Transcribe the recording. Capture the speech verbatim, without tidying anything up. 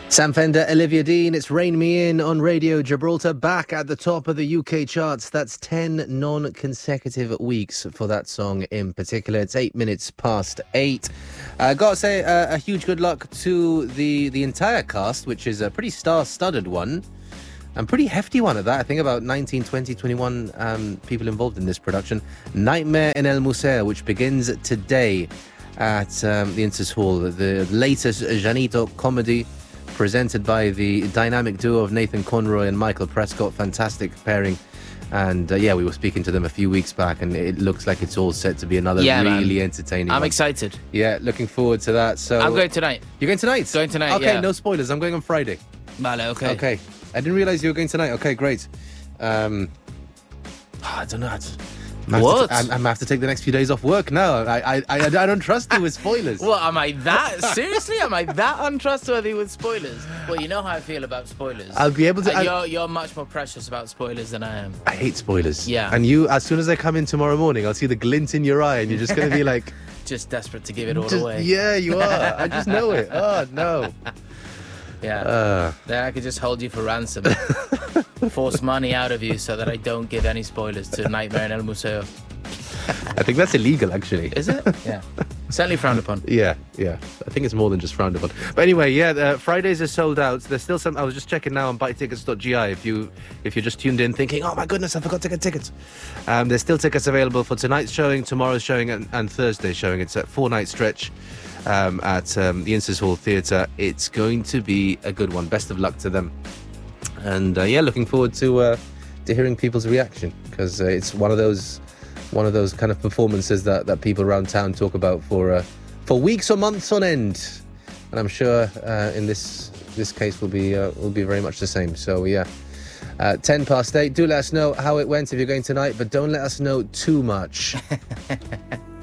Sam Fender, Olivia Dean, it's Rain Me In on Radio Gibraltar, back at the top of the U K charts. That's ten non-consecutive weeks for that song in particular. It's eight minutes past eight. Uh, got to say uh, a huge good luck to the, the entire cast, which is a pretty star-studded one. And pretty hefty one at that. I think about nineteen, twenty, twenty-one um, people involved in this production. Nightmare in El Museo, which begins today at um, the Inces Hall. The latest Janito comedy presented by the dynamic duo of Nathan Conroy and Michael Prescott. Fantastic pairing. And uh, yeah, we were speaking to them a few weeks back, and it looks like it's all set to be another yeah, really man. entertaining I'm one. excited. Yeah, looking forward to that. So I'm going tonight. You're going tonight? Going tonight, Okay, yeah. no spoilers. I'm going on Friday. Vale, okay. Okay. I didn't realise you were going tonight. Okay, great. Um, I don't know. I just- I'm What? To, I'm, I'm going to have to take the next few days off work now. I, I, I, I don't trust you with spoilers. Well, am I that... Seriously? Am I that untrustworthy with spoilers? Well, you know how I feel about spoilers. I'll be able to... Uh, you're, you're much more precious about spoilers than I am. I hate spoilers. Yeah. And you, as soon as I come in tomorrow morning, I'll see the glint in your eye, and you're just going to be like... Just desperate to give it all just, away. Yeah, you are. I just know it. Oh, no. Yeah. Uh. Then I could just hold you for ransom. Force money out of you so that I don't give any spoilers to Nightmare in El Museo. I think that's illegal, actually. Is it? Yeah. Certainly frowned upon. Yeah, yeah. I think it's more than just frowned upon. But anyway, yeah, uh, Fridays are sold out. There's still some... I was just checking now on buy tickets dot g i if, you, if you're just tuned in thinking, oh my goodness, I forgot to get tickets. Um, there's still tickets available for tonight's showing, tomorrow's showing, and, and Thursday's showing. It's a four-night stretch um, at um, the Inces Hall Theatre. It's going to be a good one. Best of luck to them. And uh, yeah, looking forward to uh, to hearing people's reaction, because uh, it's one of those... One of those kind of performances that, that people around town talk about for uh, for weeks or months on end, and I'm sure uh, in this this case will be uh, will be very much the same. So yeah, uh, ten past eight. Do let us know how it went if you're going tonight, but don't let us know too much.